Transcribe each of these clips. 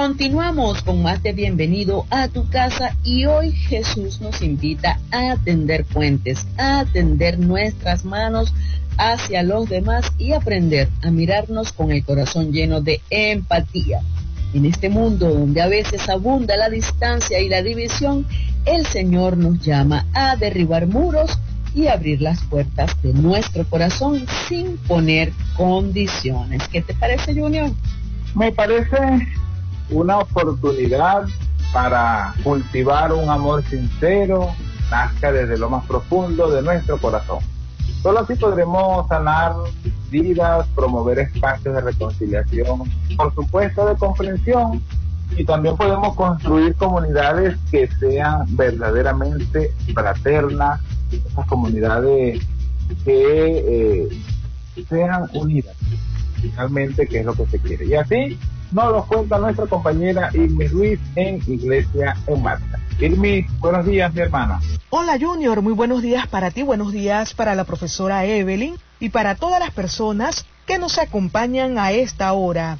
Continuamos con más de Bienvenido a tu casa y hoy Jesús nos invita a tender puentes, a tender nuestras manos hacia los demás y aprender a mirarnos con el corazón lleno de empatía. En este mundo donde a veces abunda la distancia y la división, el Señor nos llama a derribar muros y abrir las puertas de nuestro corazón sin poner condiciones. ¿Qué te parece, Junior? Me parece una oportunidad para cultivar un amor sincero, nazca desde lo más profundo de nuestro corazón. Solo así podremos sanar vidas, promover espacios de reconciliación, por supuesto de comprensión, y también podemos construir comunidades que sean verdaderamente fraternas, esas comunidades que sean unidas, finalmente, que es lo que se quiere. Y así nos lo cuenta nuestra compañera Irmi Ruiz en Iglesia en Marcha. Irmi, buenos días, mi hermana. Hola, Junior, muy buenos días para ti, buenos días para la profesora Evelyn y para todas las personas que nos acompañan a esta hora.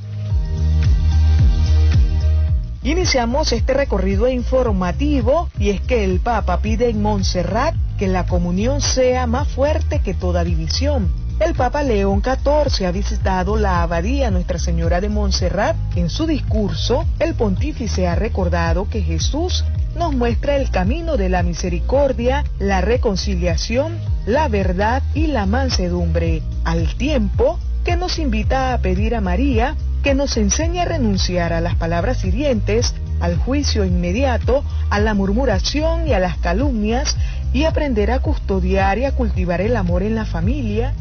Iniciamos este recorrido informativo y es que el Papa pide en Montserrat que la comunión sea más fuerte que toda división. El Papa León XIV ha visitado la abadía Nuestra Señora de Montserrat. En su discurso, el pontífice ha recordado que Jesús nos muestra el camino de la misericordia, la reconciliación, la verdad y la mansedumbre, al tiempo que nos invita a pedir a María que nos enseñe a renunciar a las palabras hirientes, al juicio inmediato, a la murmuración y a las calumnias, y aprender a custodiar y a cultivar el amor en la familia.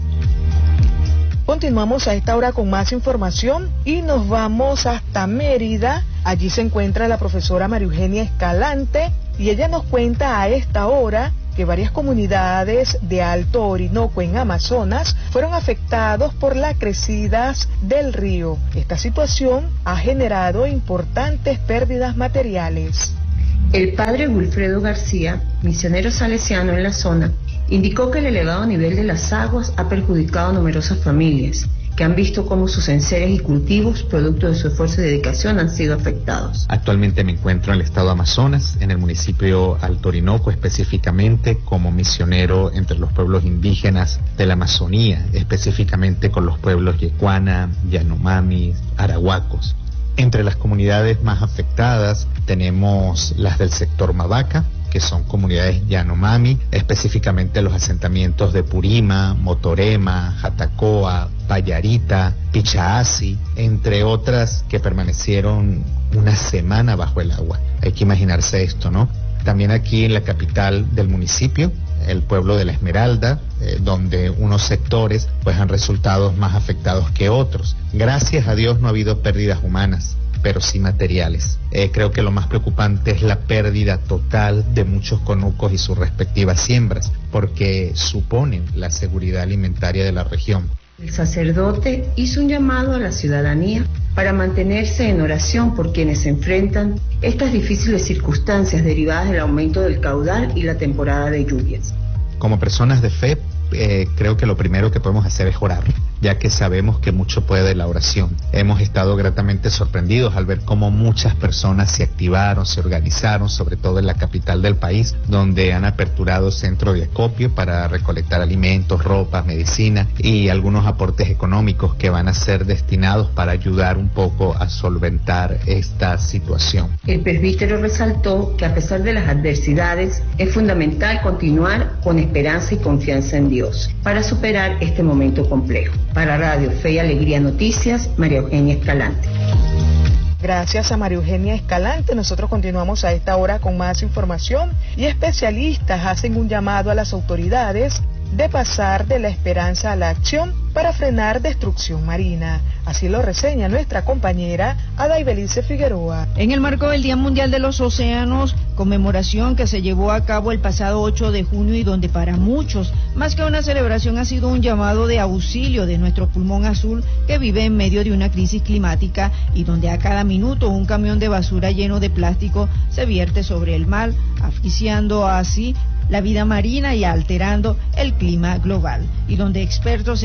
Continuamos a esta hora con más información y nos vamos hasta Mérida. Allí se encuentra la profesora María Eugenia Escalante y ella nos cuenta a esta hora que varias comunidades de Alto Orinoco en Amazonas fueron afectados por las crecidas del río. Esta situación ha generado importantes pérdidas materiales. El padre Wilfredo García, misionero salesiano en la zona, indicó que el elevado nivel de las aguas ha perjudicado a numerosas familias, que han visto cómo sus enseres y cultivos, producto de su esfuerzo y dedicación, han sido afectados. Actualmente me encuentro en el estado de Amazonas, en el municipio Alto Orinoco, específicamente como misionero entre los pueblos indígenas de la Amazonía, específicamente con los pueblos Yecuana, Yanomami, Arahuacos. Entre las comunidades más afectadas tenemos las del sector Mabaca, que son comunidades Yanomami, específicamente los asentamientos de Purima, Motorema, Jatacoa, Payarita, Pichaasi, entre otras que permanecieron una semana bajo el agua. Hay que imaginarse esto, ¿no? También aquí en la capital del municipio, el pueblo de La Esmeralda, donde unos sectores pues han resultado más afectados que otros. Gracias a Dios no ha habido pérdidas humanas, pero sí materiales. Creo que lo más preocupante es la pérdida total de muchos conucos y sus respectivas siembras, porque suponen la seguridad alimentaria de la región. El sacerdote hizo un llamado a la ciudadanía para mantenerse en oración por quienes enfrentan estas difíciles circunstancias derivadas del aumento del caudal y la temporada de lluvias. Como personas de fe, creo que lo primero que podemos hacer es orar, ya que sabemos que mucho puede la oración. Hemos estado gratamente sorprendidos al ver cómo muchas personas se activaron, se organizaron, sobre todo en la capital del país, donde han aperturado centros de acopio para recolectar alimentos, ropas, medicina y algunos aportes económicos que van a ser destinados para ayudar un poco a solventar esta situación. El presbítero resaltó que a pesar de las adversidades, es fundamental continuar con esperanza y confianza en Dios para superar este momento complejo. Para Radio Fe y Alegría Noticias, María Eugenia Escalante. Gracias a María Eugenia Escalante. Nosotros continuamos a esta hora con más información y especialistas hacen un llamado a las autoridades de pasar de la esperanza a la acción para frenar destrucción marina. Así lo reseña nuestra compañera Adaibelice Figueroa. En el marco del Día Mundial de los Océanos, conmemoración que se llevó a cabo el pasado 8 de junio y donde para muchos, más que una celebración, ha sido un llamado de auxilio de nuestro pulmón azul que vive en medio de una crisis climática y donde a cada minuto un camión de basura lleno de plástico se vierte sobre el mar, asfixiando así la vida marina y alterando el clima global, y donde expertos en ciencias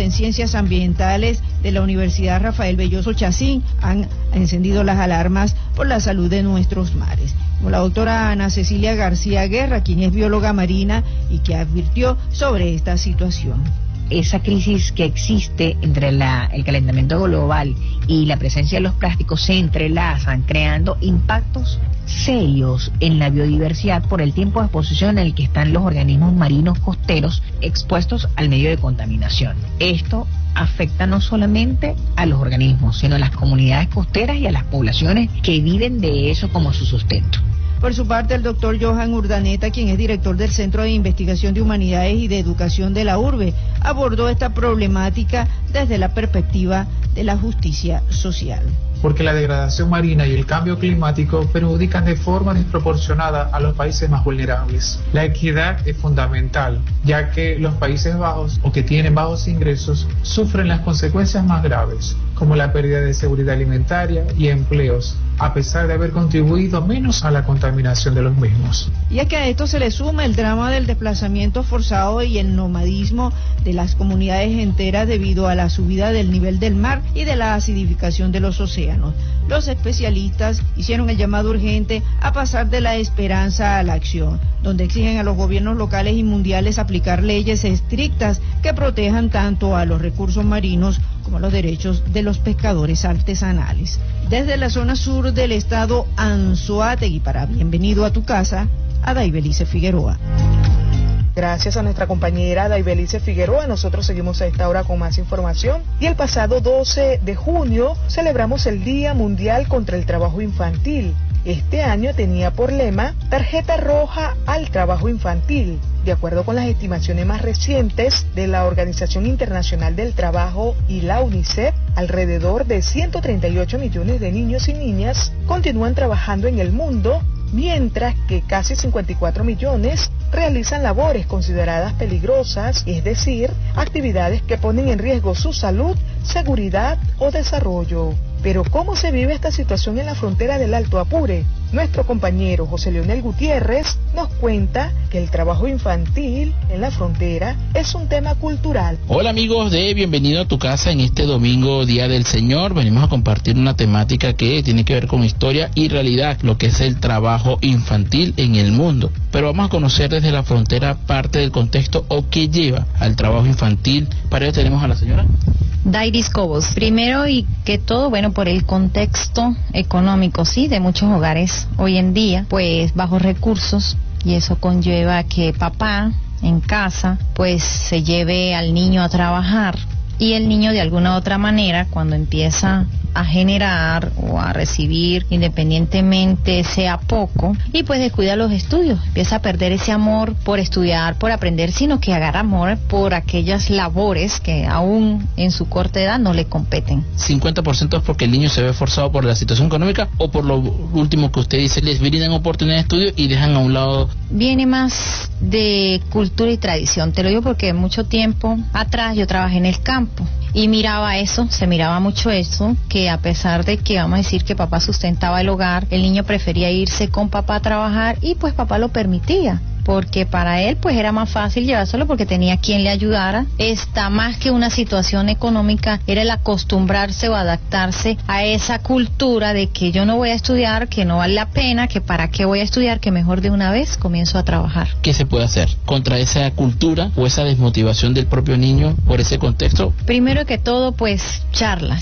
Ciencias Ambientales de la Universidad Rafael Belloso Chacín han encendido las alarmas por la salud de nuestros mares. Como la doctora Ana Cecilia García Guerra, quien es bióloga marina y que advirtió sobre esta situación. Esa crisis que existe entre el calentamiento global y la presencia de los plásticos se entrelazan, creando impactos serios en la biodiversidad por el tiempo de exposición en el que están los organismos marinos costeros expuestos al medio de contaminación. Esto afecta no solamente a los organismos, sino a las comunidades costeras y a las poblaciones que viven de eso como su sustento. Por su parte, el doctor Johan Urdaneta, quien es director del Centro de Investigación de Humanidades y de Educación de la URBE, abordó esta problemática desde la perspectiva de la justicia social. Porque la degradación marina y el cambio climático perjudican de forma desproporcionada a los países más vulnerables. La equidad es fundamental, ya que los Países Bajos o que tienen bajos ingresos sufren las consecuencias más graves, como la pérdida de seguridad alimentaria y empleos, a pesar de haber contribuido menos a la contaminación de los mismos. Y es que a esto se le suma el drama del desplazamiento forzado y el nomadismo de las comunidades enteras debido a la subida del nivel del mar y de la acidificación de los océanos. Los especialistas hicieron el llamado urgente a pasar de la esperanza a la acción, donde exigen a los gobiernos locales y mundiales aplicar leyes estrictas que protejan tanto a los recursos marinos como a los derechos de los pescadores artesanales. Desde la zona sur del estado Anzoátegui, para Bienvenido a tu Casa, Adaibelice Figueroa. Gracias a nuestra compañera Daibelice Figueroa, nosotros seguimos a esta hora con más información. Y el pasado 12 de junio celebramos el Día Mundial contra el Trabajo Infantil. Este año tenía por lema Tarjeta Roja al Trabajo Infantil. De acuerdo con las estimaciones más recientes de la Organización Internacional del Trabajo y la UNICEF, alrededor de 138 millones de niños y niñas continúan trabajando en el mundo, mientras que casi 54 millones realizan labores consideradas peligrosas, es decir, actividades que ponen en riesgo su salud, seguridad o desarrollo. Pero ¿cómo se vive esta situación en la frontera del Alto Apure? Nuestro compañero José Leonel Gutiérrez nos cuenta que el trabajo infantil en la frontera es un tema cultural. Hola amigos de Bienvenido a tu Casa. En este domingo, Día del Señor, venimos a compartir una temática que tiene que ver con historia y realidad, lo que es el trabajo infantil en el mundo. Pero vamos a conocer desde la frontera parte del contexto o qué lleva al trabajo infantil. Para ello tenemos a la señora Dairis Cobos. Primero y que todo, bueno, por el contexto económico, sí, de muchos hogares hoy en día, pues bajos recursos, y eso conlleva que papá en casa pues se lleve al niño a trabajar, y el niño de alguna u otra manera, cuando empieza a generar o a recibir, independientemente sea poco, y pues descuida los estudios, empieza a perder ese amor por estudiar, por aprender, sino que agarra amor por aquellas labores que aún en su corta edad no le competen. 50% es porque el niño se ve forzado por la situación económica, o por lo último que usted dice, les brindan oportunidad de estudio y dejan a un lado. Viene más de cultura y tradición, te lo digo porque mucho tiempo atrás yo trabajé en el campo y miraba eso, se miraba mucho eso, que a pesar de que vamos a decir que papá sustentaba el hogar, el niño prefería irse con papá a trabajar, y pues papá lo permitía, porque para él pues era más fácil llevárselo porque tenía quien le ayudara. Esta, más que una situación económica, era el acostumbrarse o adaptarse a esa cultura de que yo no voy a estudiar, que no vale la pena, que para qué voy a estudiar, que mejor de una vez comienzo a trabajar. ¿Qué se puede hacer contra esa cultura o esa desmotivación del propio niño por ese contexto? Primero que todo, pues charla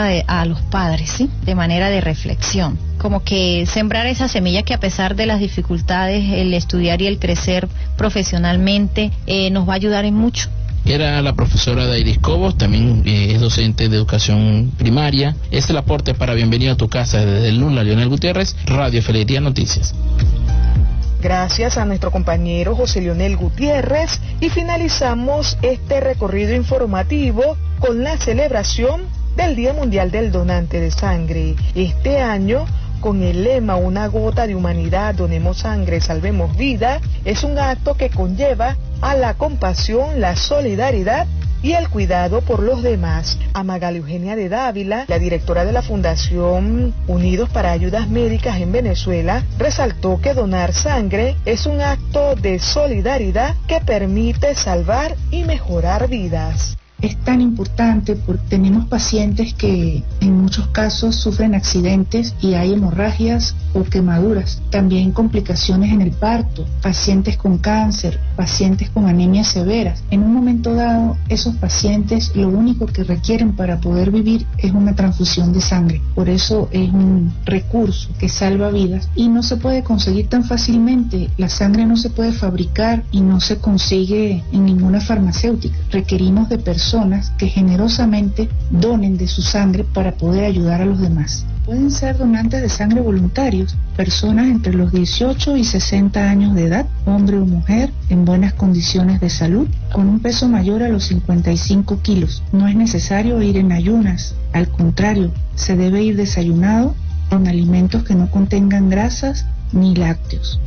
a los padres, ¿sí? De manera de reflexión, como que sembrar esa semilla que a pesar de las dificultades, el estudiar y el crecer profesionalmente nos va a ayudar en mucho. Era la profesora Dairis Cobos, también es docente de educación primaria. Es el aporte para Bienvenido a tu Casa desde el NULA, Leonel Gutiérrez, Radio Felicidad Noticias. Gracias a nuestro compañero José Leonel Gutiérrez, y finalizamos este recorrido informativo con la celebración del Día Mundial del Donante de Sangre. Este año, con el lema Una gota de humanidad, donemos sangre, salvemos vida, es un acto que conlleva a la compasión, la solidaridad y el cuidado por los demás. A Magali Eugenia de Dávila, la directora de la Fundación Unidos para Ayudas Médicas en Venezuela, resaltó que donar sangre es un acto de solidaridad que permite salvar y mejorar vidas. es tan importante porque tenemos pacientes que en muchos casos sufren accidentes y hay hemorragias o quemaduras, también complicaciones en el parto, pacientes con cáncer, pacientes con anemias severas. En un momento dado, esos pacientes lo único que requieren para poder vivir es una transfusión de sangre. Por eso es un recurso que salva vidas y no se puede conseguir tan fácilmente. La sangre no se puede fabricar y no se consigue en ninguna farmacéutica. Requerimos de personas que generosamente donen de su sangre para poder ayudar a los demás. Pueden ser donantes de sangre voluntarios, personas entre los 18 y 60 años de edad, hombre o mujer, en buenas condiciones de salud, con un peso mayor a los 55 kilos. No es necesario ir en ayunas, al contrario, se debe ir desayunado con alimentos que no contengan grasas ni lácteos.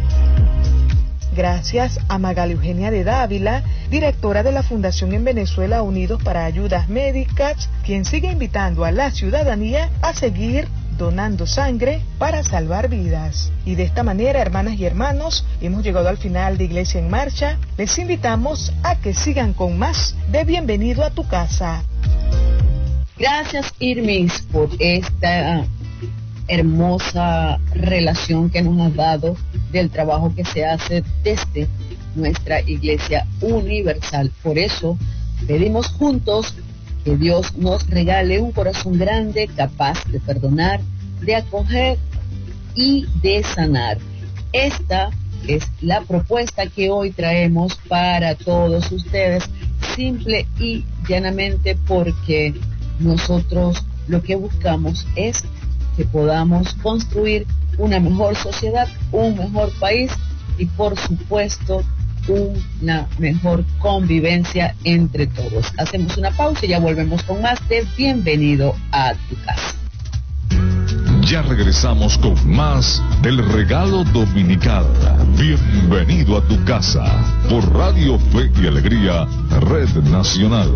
Gracias a Magali Eugenia de Dávila, directora de la Fundación en Venezuela Unidos para Ayudas Médicas, quien sigue invitando a la ciudadanía a seguir donando sangre para salvar vidas. Y de esta manera, hermanas y hermanos, hemos llegado al final de Iglesia en Marcha. Les invitamos a que sigan con más de Bienvenido a tu Casa. Gracias, Irmis, por esta hermosa relación que nos has dado del trabajo que se hace desde nuestra Iglesia Universal. Por eso pedimos juntos que Dios nos regale un corazón grande, capaz de perdonar, de acoger y de sanar. Esta es la propuesta que hoy traemos para todos ustedes, simple y llanamente porque nosotros lo que buscamos es que podamos construir una mejor sociedad, un mejor país y por supuesto una mejor convivencia entre todos. Hacemos una pausa y ya volvemos con más de Bienvenido a tu Casa. Ya regresamos con más del regalo dominical. Bienvenido a tu casa por Radio Fe y Alegría, Red Nacional.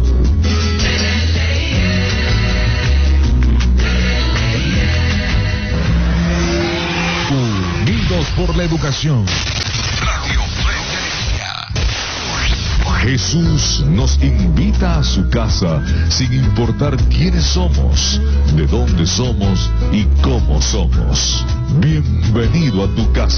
Unidos por la educación. Radio Fe y Alegría. Jesús nos invita a su casa sin importar quiénes somos, de dónde somos y cómo somos. Bienvenido a tu casa.